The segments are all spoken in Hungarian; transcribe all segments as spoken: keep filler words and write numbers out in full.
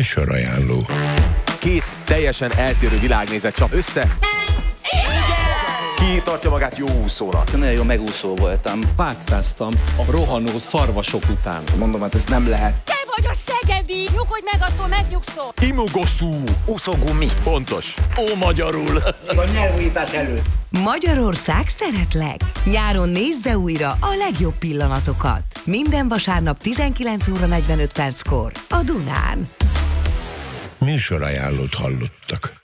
Műsorajánló. Két teljesen eltérő világnézet csap össze. Ki tartja magát jó úszónak? Nagyon jó megúszó voltam. Vágtáztam a rohanó szarvasok után. Mondom, hát ez nem lehet. Te vagy a szegedi! Nyugodj meg, attól megnyugszol! Imogoszú. Úszógumi. Pontos. Ó, magyarul. A nyelvújítás előtt. Magyarország szeretlek! Nyáron nézze újra a legjobb pillanatokat. Minden vasárnap tizenkilenc óra negyvenöt perckor a Dunán. Műsorajánlót hallottak.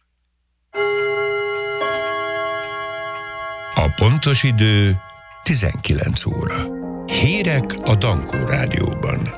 A pontos idő tizenkilenc óra. Hírek a Dankó Rádióban.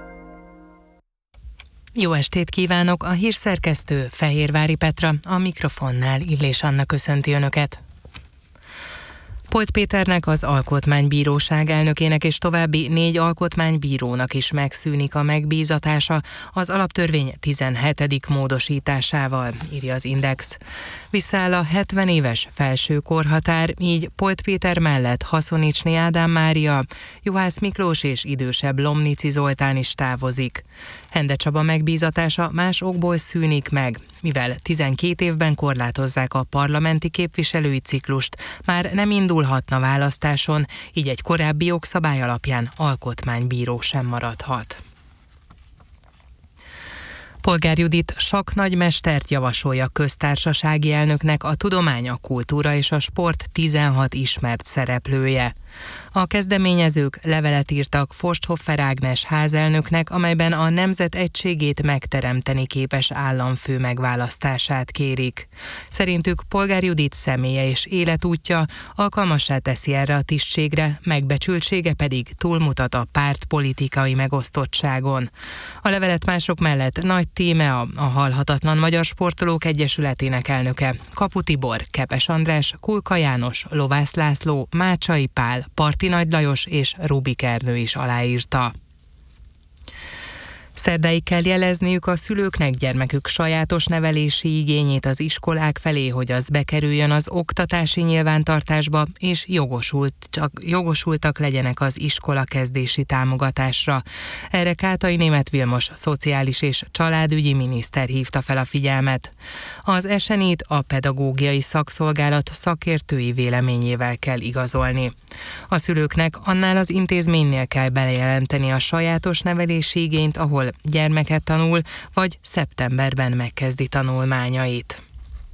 Jó estét kívánok! A hírszerkesztő Fehérvári Petra, a mikrofonnál Illés Anna köszönti Önöket. Polt Péternek, az Alkotmánybíróság elnökének és további négy alkotmánybírónak is megszűnik a megbízatása az alaptörvény tizenhetedik módosításával, írja az Index. Visszaáll a hetven éves felső korhatár, így Polt Péter mellett Haszonicsné Ádám Mária, Juhász Miklós és idősebb Lomnici Zoltán is távozik. Hende Csaba megbízatása más okból szűnik meg, mivel tizenkét évben korlátozzák a parlamenti képviselői ciklust, már nem indulhatna választáson, így egy korábbi jogszabály alapján alkotmánybíró sem maradhat. Polgár Judit sakknagymestert javasolja köztársasági elnöknek a tudomány, a kultúra és a sport tizenhat ismert szereplője. A kezdeményezők levelet írtak Forsthoffer Ágnes házelnöknek, amelyben a nemzet egységét megteremteni képes államfő megválasztását kérik. Szerintük Polgár Judit személye és életútja alkalmassá teszi erre a tisztségre, megbecsültsége pedig túlmutat a pártpolitikai megosztottságon. A levelet mások mellett Nagy Tíme, a, a Halhatatlan Magyar Sportolók Egyesületének elnöke, Kapu Tibor, Kepes András, Kulka János, Lovász László, Mácsai Pál, Parti Nagy Lajos és Rubik Ernő is aláírta. Szerdáig kell jelezniük a szülőknek gyermekük sajátos nevelési igényét az iskolák felé, hogy az bekerüljön az oktatási nyilvántartásba, és jogosult, csak jogosultak legyenek az iskola kezdési támogatásra. Erre Kátai Németh Vilmos szociális és családügyi miniszter hívta fel a figyelmet. Az esenit a pedagógiai szakszolgálat szakértői véleményével kell igazolni. A szülőknek annál az intézménynél kell belejelenteni a sajátos nevelési igényt, ahol gyermeket tanul, vagy szeptemberben megkezdi tanulmányait.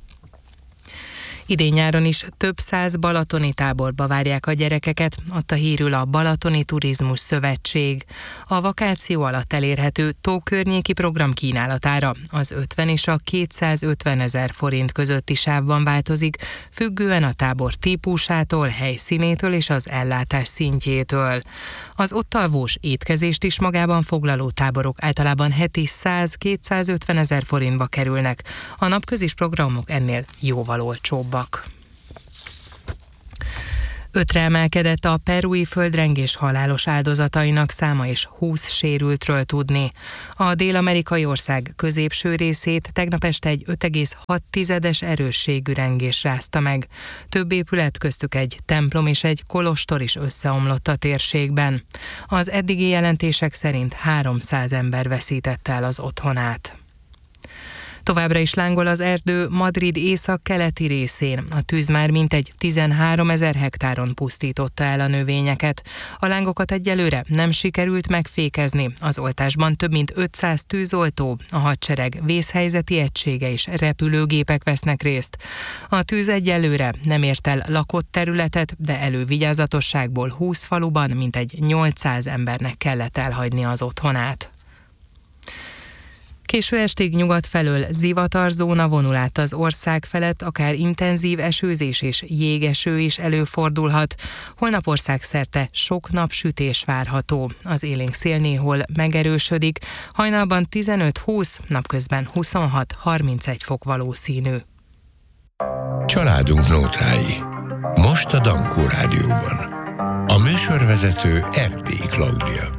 Idén nyáron is több száz balatoni táborba várják a gyerekeket, adta hírül a Balatoni Turizmus Szövetség. A vakáció alatt elérhető tókörnyéki program kínálatára az ötven és a kétszázötven ezer forint közötti sávban változik, függően a tábor típusától, helyszínétől és az ellátás szintjétől. Az ott alvós étkezést is magában foglaló táborok általában heti száz-kétszázötven ezer forintba kerülnek, a napközis programok ennél jóval olcsóbbak. Ötre emelkedett a perui földrengés halálos áldozatainak száma, és húsz sérültről tudni. A dél-amerikai ország középső részét tegnap este egy öt egész hat tizedes erősségű rengés rázta meg. Több épület, köztük egy templom és egy kolostor is összeomlott a térségben. Az eddigi jelentések szerint háromszáz ember veszítette el az otthonát. Továbbra is lángol az erdő Madrid észak-keleti részén. A tűz már mintegy tizenháromezer hektáron pusztította el a növényeket. A lángokat egyelőre nem sikerült megfékezni. Az oltásban több mint ötszáz tűzoltó, a hadsereg vészhelyzeti egysége és repülőgépek vesznek részt. A tűz egyelőre nem ért el lakott területet, de elővigyázatosságból húsz faluban mintegy nyolcszáz embernek kellett elhagyni az otthonát. Késő estig nyugat felől zivatarzóna vonul át az ország felett, akár intenzív esőzés és jégeső is előfordulhat. Holnap országszerte sok napsütés várható. Az élénk szél néhol megerősödik, hajnalban tizenöt-húsz, napközben huszonhat-harmincegy fok valószínű. Családunk nótái. Most a Dankó Rádióban. A műsorvezető Erdélyi Klaudia.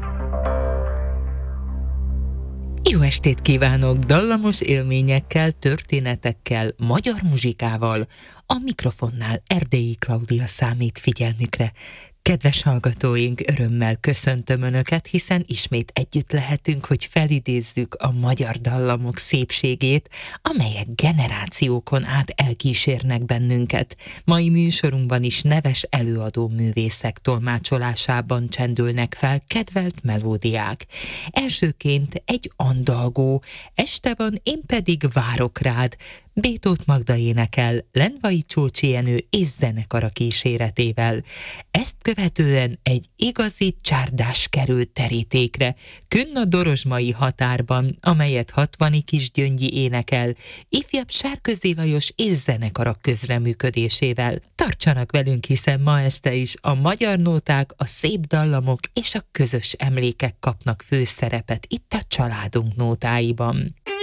Jó estét kívánok! Dallamos élményekkel, történetekkel, magyar muzsikával. A mikrofonnál Erdélyi Klaudia számít figyelmükre. Kedves hallgatóink, örömmel köszöntöm Önöket, hiszen ismét együtt lehetünk, hogy felidézzük a magyar dallamok szépségét, amelyek generációkon át elkísérnek bennünket. Mai műsorunkban is neves előadó művészek tolmácsolásában csendülnek fel kedvelt melódiák. Elsőként egy andalgó, este van, én pedig várok rád. Bétót Magda énekel Lendvai Csócsi Jenő és zenekara kíséretével. Ezt követően egy igazi csárdás került terítékre, künn a Dorozsmai határban, amelyet Hatvani Kisgyöngyi énekel, ifjabb Sárközi Lajos és zenekara közreműködésével. Tartsanak velünk, hiszen ma este is a magyar nóták, a szép dallamok és a közös emlékek kapnak főszerepet itt a családunk nótáiban.